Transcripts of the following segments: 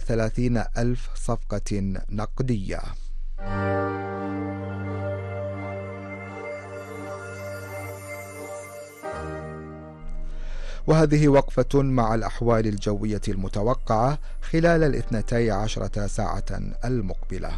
30,000 صفقة نقدية. وهذه وقفة مع الأحوال الجوية المتوقعة خلال 12 ساعة المقبلة.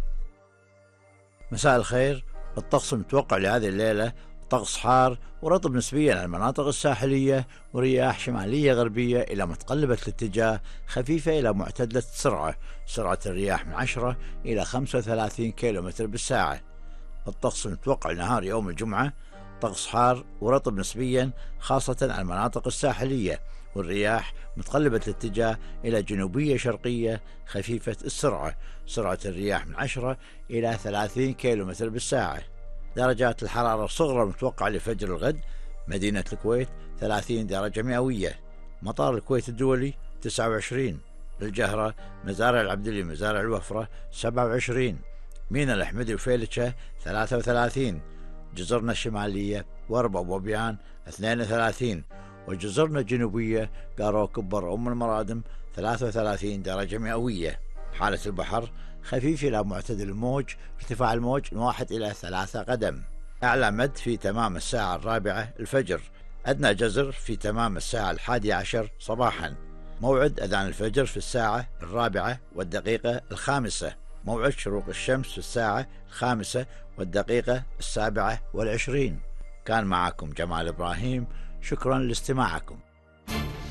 مساء الخير. الطقس المتوقع لهذه الليلة طقس حار ورطب نسبيا على المناطق الساحلية، ورياح شمالية غربية إلى متقلبة الاتجاه خفيفة إلى معتدلة السرعة. سرعة الرياح من 10 إلى 35 كيلومتر بالساعة. الطقس المتوقع لنهار يوم الجمعة طقس حار ورطب نسبيا خاصة على المناطق الساحلية، والرياح متقلبة الاتجاه إلى جنوبية شرقية خفيفة السرعة. سرعة الرياح من 10 إلى 30 كيلومتر بالساعة. درجات الحرارة الصغرى المتوقعة لفجر الغد: مدينة الكويت 30 درجة مئوية، مطار الكويت الدولي 29، الجهرة، مزارع العبدلي، مزارع الوفرة 27، مينا الأحمدي وفيلتشة 33، جزرنا الشمالية وربا وبوبيان 32، وجزرنا الجنوبية قارو كبر أم المرادم 33 درجة مئوية. حالة البحر خفيف إلى معتدل الموج، ارتفاع الموج من 1 إلى 3 قدم. أعلى مد في تمام الساعة 4 الفجر، أدنى جزر في تمام الساعة 11 صباحا. موعد أذان الفجر في الساعة 4:05، موعد شروق الشمس في الساعة 5:27. كان معكم جمال إبراهيم، شكرا لاستماعكم.